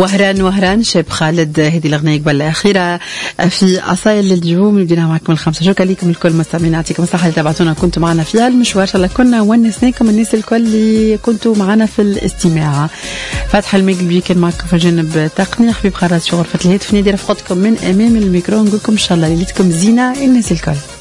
وهران شاب خالد. هذه الأغنية قبل الأخيرة في أصايل للجوم بدينا معكم الخمسة. شكرا لكم الكل مستمعين، يعطيكم الصحة اللي تابعتونا كنتوا معنا في المشوار. إن شاء الله كنا ونسناكم الناس الكل اللي كنتوا معنا في الاستماع. فتح المقلبي كان معكم في الجانب التقني، حبيب خراج في غرفة الهاتف، نادي رفقتكم من أمام الميكرو. نقولكم إن شاء الله ليلتكم زينة الناس الكل.